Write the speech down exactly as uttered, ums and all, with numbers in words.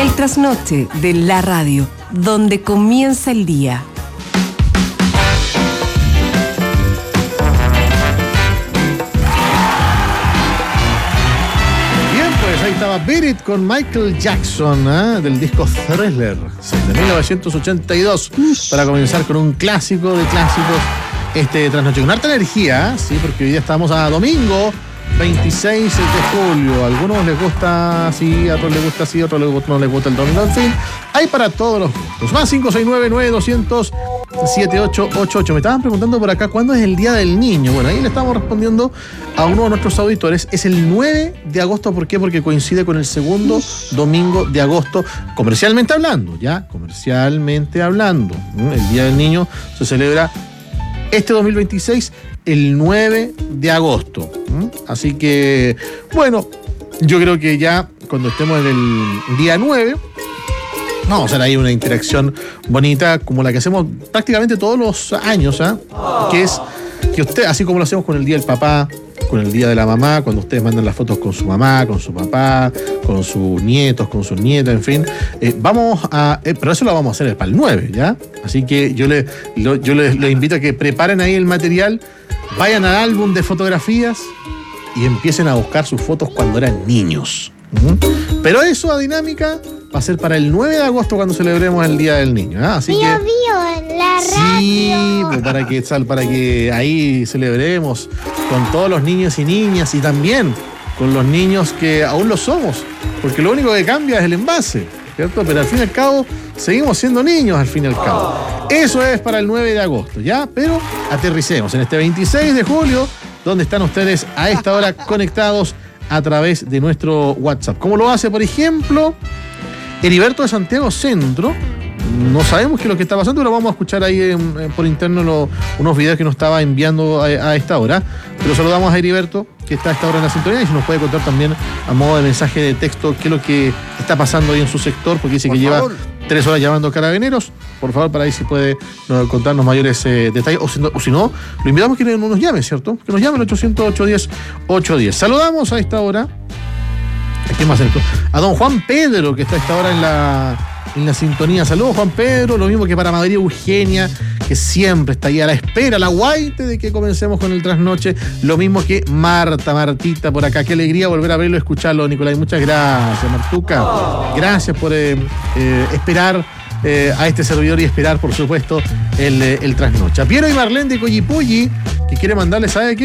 El trasnoche de la radio, donde comienza el día. Ahí estaba Beat It con Michael Jackson, ¿eh? Del disco Thriller de mil novecientos ochenta y dos, para comenzar con un clásico de clásicos este trasnoche, con harta energía, ¿sí? Porque hoy día estamos a domingo veintiséis de julio. A algunos les gusta así, a otros les gusta así, a otros no les gusta el domingo. En fin, hay para todos los gustos. Más cinco seis nueve, nueve dos cero cero, siete ocho ocho ocho. Me estaban preguntando por acá cuándo es el Día del Niño. Bueno, ahí le estamos respondiendo a uno de nuestros auditores. Es el nueve de agosto. ¿Por qué? Porque coincide con el segundo domingo de agosto, comercialmente hablando, ya, comercialmente hablando. El Día del Niño se celebra este dos mil veintiséis, el nueve de agosto. Así que, bueno, yo creo que ya cuando estemos en el día nueve, vamos a hacer ahí una interacción bonita como la que hacemos prácticamente todos los años, ¿eh? Que es que usted, así como lo hacemos con el Día del Papá, con el Día de la Mamá, cuando ustedes mandan las fotos con su mamá, con su papá, con sus nietos, con sus nietas, en fin, eh, vamos a, eh, pero eso lo vamos a hacer para el nueve, ¿ya? Así que yo les lo, yo les, les invito a que preparen ahí el material, vayan al álbum de fotografías y empiecen a buscar sus fotos cuando eran niños. ¿Mm? Pero eso, a dinámica, va a ser para el nueve de agosto cuando celebremos el Día del Niño, ¿eh? Así Bio, que bio, en la sí, radio. pues para que sal, para que ahí celebremos con todos los niños y niñas, y también con los niños que aún lo somos, porque lo único que cambia es el envase, ¿cierto? Pero al fin y al cabo seguimos siendo niños, al fin y al cabo. Eso es para el nueve de agosto, ¿ya? Pero aterricemos en este veintiséis de julio, donde están ustedes a esta hora conectados a través de nuestro WhatsApp. ¿Cómo lo hace, por ejemplo, Heriberto de Santiago Centro? No sabemos qué es lo que está pasando, pero vamos a escuchar ahí en, en, por interno lo, unos videos que nos estaba enviando a, a esta hora. Pero saludamos a Heriberto, que está a esta hora en la sintonía, y si nos puede contar también a modo de mensaje de texto qué es lo que está pasando ahí en su sector, porque dice por que favor. lleva tres horas llamando a Carabineros. Por favor, para ahí si puede no, contarnos mayores eh, detalles, o si, no, o si no, lo invitamos a que no nos llame, ¿cierto? Que nos llame al ochocientos, ochocientos diez, ochocientos diez. Saludamos a esta hora, ¿a quién más esto? A don Juan Pedro, que está a esta hora en la... en la sintonía. Saludos, Juan Pedro. Lo mismo que para María Eugenia, que siempre está ahí a la espera, a la guaite de que comencemos con el trasnoche. Lo mismo que Marta, Martita, por acá. Qué alegría volver a verlo y escucharlo, Nicolás. Muchas gracias, Martuca. Gracias por eh, eh, esperar eh, a este servidor y esperar, por supuesto, el, el trasnoche. A Piero y Marlene de Coyipulli, que quiere mandarle, ¿sabe qué?